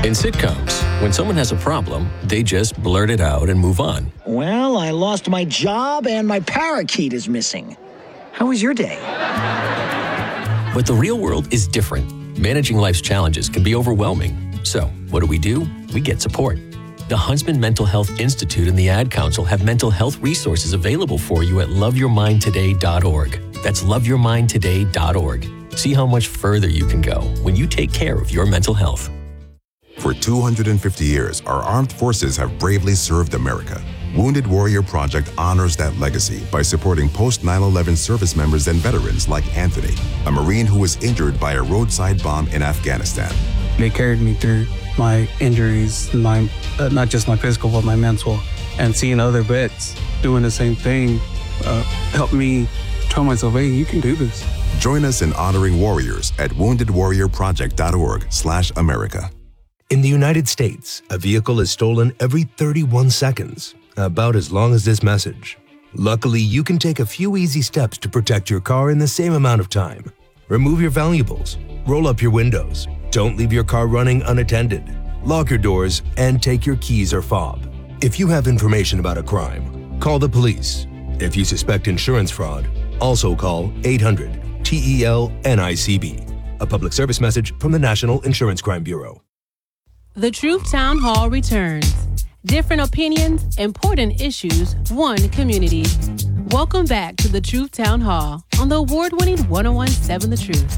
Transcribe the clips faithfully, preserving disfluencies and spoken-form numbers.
In sitcoms, when someone has a problem, they just blurt it out and move on. Well, I lost my job and my parakeet is missing. How was your day? But the real world is different. Managing life's challenges can be overwhelming. So, what do we do? We get support. The Huntsman Mental Health Institute and the Ad Council have mental health resources available for you at love your mind today dot org. That's love your mind today dot org. See how much further you can go when you take care of your mental health. For two hundred fifty years, our armed forces have bravely served America. Wounded Warrior Project honors that legacy by supporting post nine eleven service members and veterans like Anthony, a Marine who was injured by a roadside bomb in Afghanistan. They carried me through my injuries, my uh, not just my physical, but my mental. And seeing other vets doing the same thing uh, helped me tell myself, hey, you can do this. Join us in honoring warriors at wounded warrior project dot org slash America. In the United States, a vehicle is stolen every thirty-one seconds, about as long as this message. Luckily, you can take a few easy steps to protect your car in the same amount of time. Remove your valuables, roll up your windows, don't leave your car running unattended, lock your doors, and take your keys or fob. If you have information about a crime, call the police. If you suspect insurance fraud, also call eight hundred T E L N I C B. A public service message from the National Insurance Crime Bureau. The Truth Town Hall returns. Different opinions, important issues, one community. Welcome back to the Truth Town Hall on the award-winning one oh one point seven The Truth.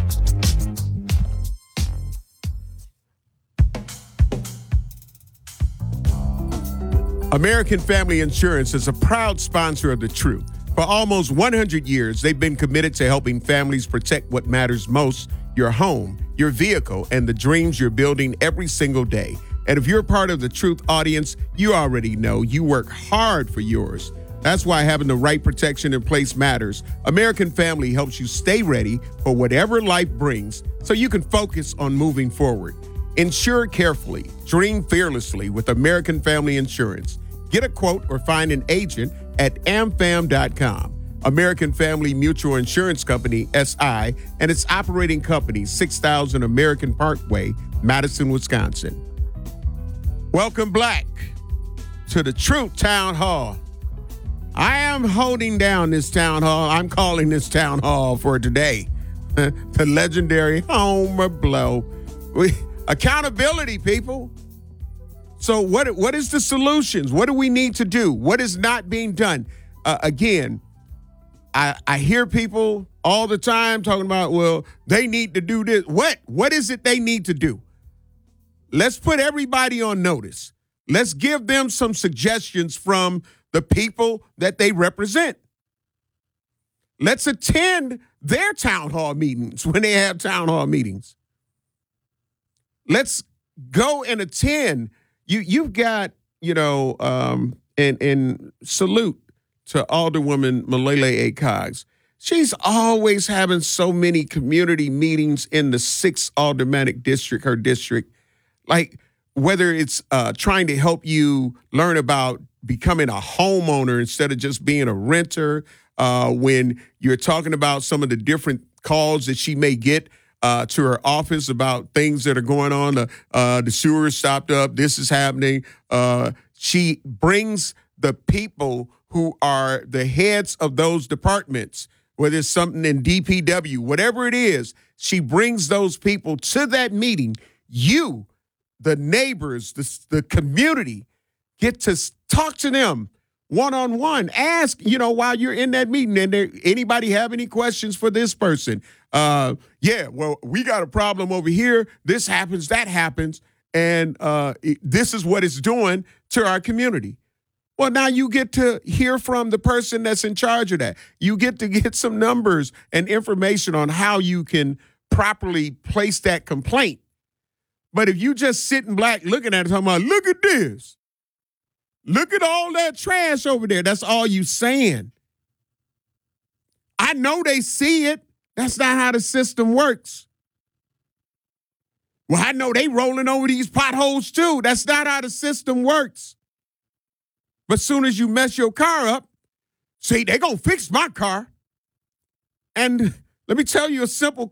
American Family Insurance is a proud sponsor of The Truth. For almost one hundred years, they've been committed to helping families protect what matters most: your home, your vehicle, and the dreams you're building every single day. And if you're part of the Truth audience, you already know you work hard for yours. That's why having the right protection in place matters. American Family helps you stay ready for whatever life brings so you can focus on moving forward. Insure carefully, dream fearlessly with American Family Insurance. Get a quote or find an agent at am fam dot com. American Family Mutual Insurance Company, S I, and its operating company, six thousand American Parkway, Madison, Wisconsin. Welcome back to the Truth Town Hall. I am holding down this town hall. I'm calling this town hall for today the legendary Homer Blow. We, accountability, people. So what, what is the solutions? What do we need to do? What is not being done? Uh, again, I, I hear people all the time talking about, well, they need to do this. What? What is it they need to do? Let's put everybody on notice. Let's give them some suggestions from the people that they represent. Let's attend their town hall meetings when they have town hall meetings. Let's go and attend. You, you've got, you know, um, and, and salute to Alderwoman Malele A. Cox. She's always having so many community meetings in the sixth Aldermanic District, her district. Like, whether it's uh, trying to help you learn about becoming a homeowner instead of just being a renter, uh, when you're talking about some of the different calls that she may get uh, to her office about things that are going on, uh, uh, the sewer is stopped up, this is happening. Uh, she brings the people who are the heads of those departments, whether it's something in D P W, whatever it is, she brings those people to that meeting. You, the neighbors, the, the community, get to talk to them one-on-one. Ask, you know, while you're in that meeting, and there, anybody have any questions for this person? Uh, yeah, well, we got a problem over here. This happens, that happens, and uh, it, this is what it's doing to our community. Well, now you get to hear from the person that's in charge of that. You get to get some numbers and information on how you can properly place that complaint. But if you just sitting back looking at it, talking about, look at this. Look at all that trash over there. That's all you saying. I know they see it. That's not how the system works. Well, I know they rolling over these potholes too. That's not how the system works. But soon as you mess your car up, see, they gonna fix my car. And let me tell you a simple